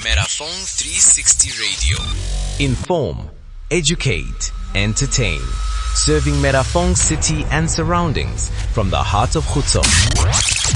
Merafong 360 Radio. Inform, educate, entertain. Serving Merafong City and surroundings from the heart of Khutso.